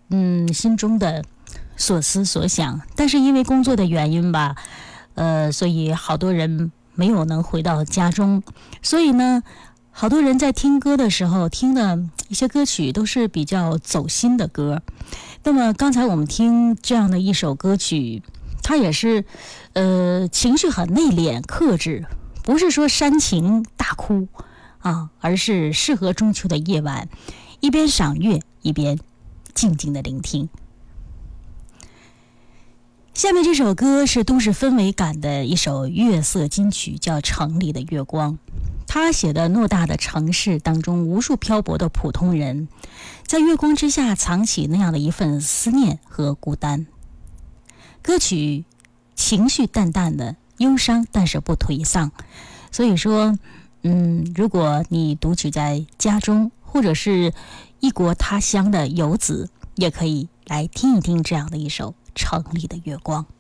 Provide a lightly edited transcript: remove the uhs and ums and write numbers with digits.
心中的所思所想。但是因为工作的原因吧，所以好多人没有能回到家中，所以呢，好多人在听歌的时候听的一些歌曲都是比较走心的歌。那么刚才我们听这样的一首歌曲，它也是情绪很内敛克制，不是说煽情大哭啊，而是适合中秋的夜晚，一边赏月一边静静的聆听。下面这首歌是都市氛围感的一首月色金曲，叫《城里的月光》。他写的偌大的城市当中，无数漂泊的普通人，在月光之下藏起那样的一份思念和孤单。歌曲情绪淡淡的忧伤，但是不颓丧。所以说，如果你独居在家中，或者是异国他乡的游子，也可以来听一听这样的一首《城里的月光》。